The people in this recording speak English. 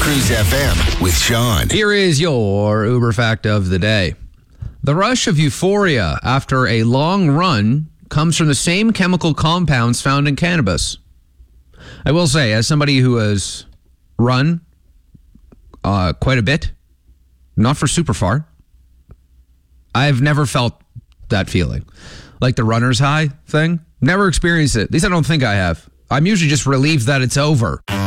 Cruise FM with Sean. Here is your Uber fact of the day. The rush of euphoria after a long run comes from the same chemical compounds found in cannabis. I will say, as somebody who has run quite a bit, not for super far, I've never felt that feeling. Like the runner's high thing. Never experienced it. At least I don't think I have. I'm usually just relieved that it's over.